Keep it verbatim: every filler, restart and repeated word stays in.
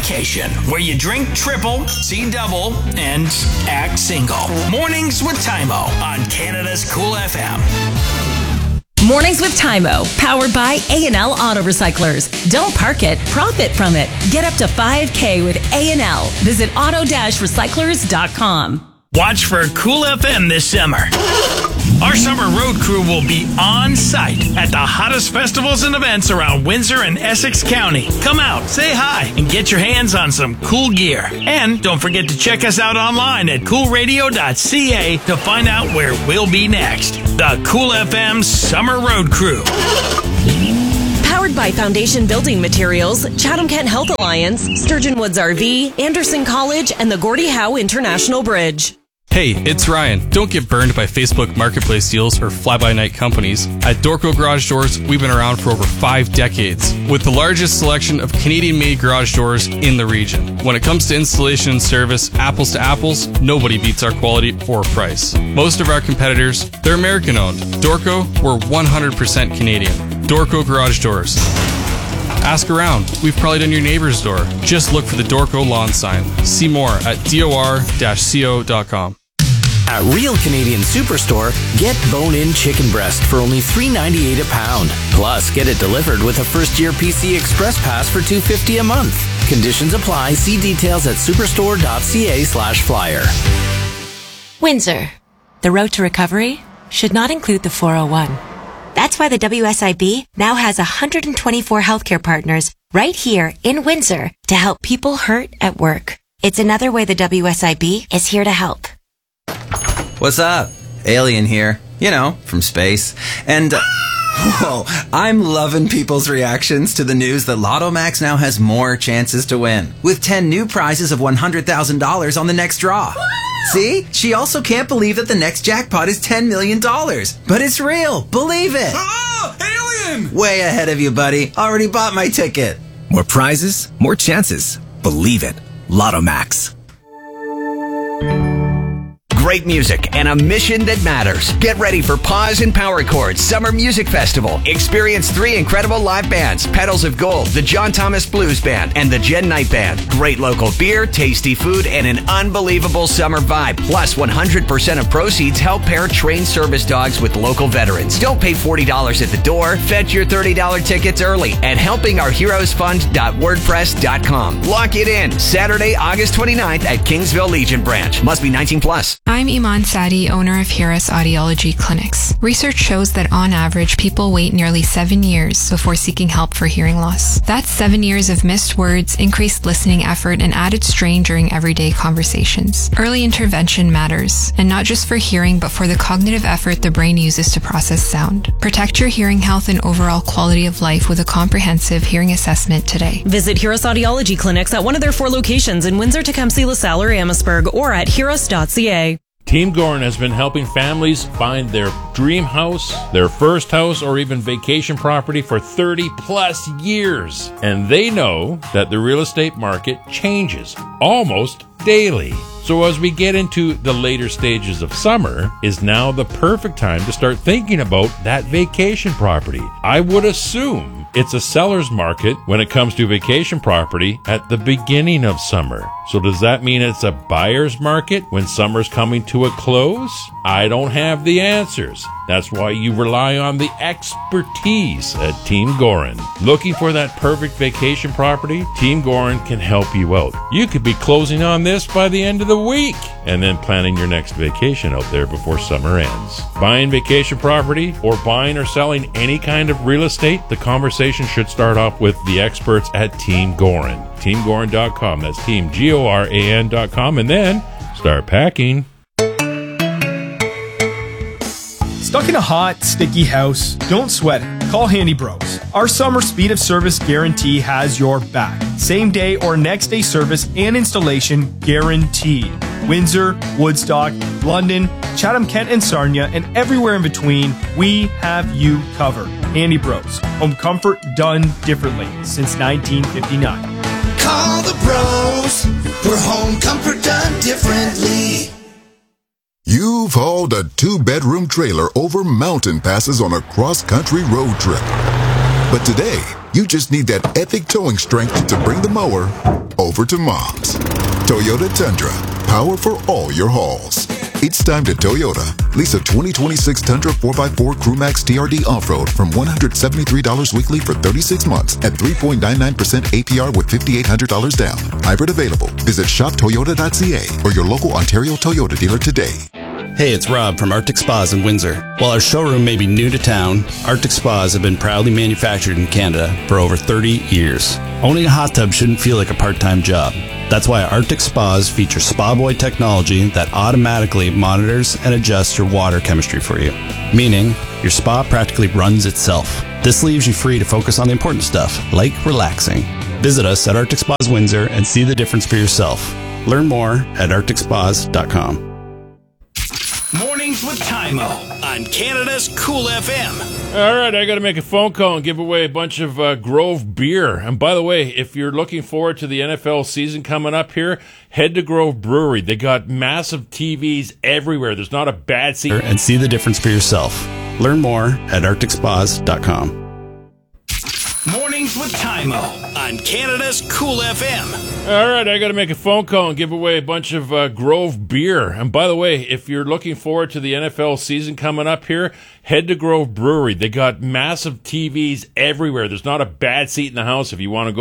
Vacation, where you drink triple, see double, and act single. Mornings with Tymo on Canada's Cool F M. Mornings with Tymo, powered by A and L Auto Recyclers. Don't park it, profit from it. Get up to five K with A and L. Visit auto recyclers dot com. Watch for Cool F M this summer. Our summer road crew will be on site at the hottest festivals and events around Windsor and Essex County. Come out, say hi, and get your hands on some cool gear. And don't forget to check us out online at cool radio dot c a to find out where we'll be next. The Cool F M Summer Road Crew. Powered by Foundation Building Materials, Chatham-Kent Health Alliance, Sturgeon Woods R V, Anderson College, and the Gordie Howe International Bridge. Hey, it's Ryan. Don't get burned by Facebook Marketplace deals or fly-by-night companies. At Dorco Garage Doors, we've been around for over five decades, with the largest selection of Canadian-made garage doors in the region. When it comes to installation and service, apples to apples, nobody beats our quality or price. Most of our competitors, they're American-owned. Dorco, we're one hundred percent Canadian. Dorco Garage Doors. Ask around. We've probably done your neighbor's door. Just look for the Dorco lawn sign. See more at dor dash co dot com. At Real Canadian Superstore, get bone-in chicken breast for only three ninety-eight a pound. Plus, get it delivered with a first-year P C Express Pass for two fifty a month. Conditions apply. See details at superstore dot c a slash flyer. Windsor. The road to recovery should not include the four oh one. That's why the W S I B now has one hundred twenty-four healthcare partners right here in Windsor to help people hurt at work. It's another way the W S I B is here to help. What's up? Alien here. You know, from space. And, uh, whoa, I'm loving people's reactions to the news that Lotto Max now has more chances to win, with ten new prizes of one hundred thousand dollars on the next draw. See? She also can't believe that the next jackpot is ten million dollars. But it's real. Believe it. Oh, alien! Way ahead of you, buddy. Already bought my ticket. More prizes, more chances. Believe it. Lotto Max. Great music and a mission that matters. Get ready for Pause and Power Chords Summer Music Festival. Experience three incredible live bands: Petals of Gold, the John Thomas Blues Band, and the Jen Knight Band. Great local beer, tasty food, and an unbelievable summer vibe. Plus, one hundred percent of proceeds help pair trained service dogs with local veterans. Don't pay forty dollars at the door. Fetch your thirty dollars tickets early at helping our heroes fund dot wordpress dot com. Lock it in. Saturday, August twenty-ninth at Kingsville Legion Branch. Must be nineteen plus. I'm Iman Sadi, owner of Hiras Audiology Clinics. Research shows that on average, people wait nearly seven years before seeking help for hearing loss. That's seven years of missed words, increased listening effort, and added strain during everyday conversations. Early intervention matters, and not just for hearing, but for the cognitive effort the brain uses to process sound. Protect your hearing health and overall quality of life with a comprehensive hearing assessment today. Visit Hiras Audiology Clinics at one of their four locations in Windsor, Tecumseh, LaSalle, or Amherstburg, or at hiras dot c a. Team Gorin has been helping families find their dream house, their first house, or even vacation property for thirty plus years. And they know that the real estate market changes almost daily. So as we get into the later stages of summer, is now the perfect time to start thinking about that vacation property. I would assume it's a seller's market when it comes to vacation property at the beginning of summer. So does that mean it's a buyer's market when summer's coming to a close? I don't have the answers. That's why you rely on the expertise at Team Gorin. Looking for that perfect vacation property? Team Gorin can help you out. You could be closing on this by the end of the week and then planning your next vacation out there before summer ends. Buying vacation property or buying or selling any kind of real estate? The conversation should start off with the experts at Team Gorin. team gorin dot com. That's Team G O R A N dot com. And then start packing. Stuck in a hot, sticky house? Don't sweat it. Call Handy Bros. Our summer speed of service guarantee has your back. Same day or next day service and installation guaranteed. Windsor, Woodstock, London, Chatham-Kent and Sarnia, and everywhere in between, we have you covered. Handy Bros. Home comfort done differently since nineteen fifty-nine. Call the bros for home comfort done differently. You've hauled a two-bedroom trailer over mountain passes on a cross-country road trip. But today, you just need that epic towing strength to bring the mower over to Mom's. Toyota Tundra, power for all your hauls. It's time to Toyota. Lease a twenty twenty-six Tundra four by four Crewmax T R D Off-Road from one hundred seventy-three dollars weekly for thirty-six months at three point nine nine percent A P R with five thousand eight hundred dollars down. Hybrid available. Visit shop toyota dot c a or your local Ontario Toyota dealer today. Hey, it's Rob from Arctic Spas in Windsor. While our showroom may be new to town, Arctic Spas have been proudly manufactured in Canada for over thirty years. Owning a hot tub shouldn't feel like a part-time job. That's why Arctic Spas feature Spa Boy technology that automatically monitors and adjusts your water chemistry for you, meaning your spa practically runs itself. This leaves you free to focus on the important stuff, like relaxing. Visit us at Arctic Spas Windsor and see the difference for yourself. Learn more at arctic spas dot com. Mornings with Tymo on Canada's Cool F M. All right, I got to make a phone call and give away a bunch of uh, Grove beer. And by the way, if you're looking forward to the N F L season coming up here, head to Grove Brewery. They got massive T Vs everywhere. There's not a bad seat. And see the difference for yourself. Learn more at arctic spas dot com. Mornings with Tymo on Canada's Cool F M. All right, I got to make a phone call and give away a bunch of uh, Grove beer. And by the way, if you're looking forward to the N F L season coming up here, head to Grove Brewery. They got massive T Vs everywhere. There's not a bad seat in the house if you want to go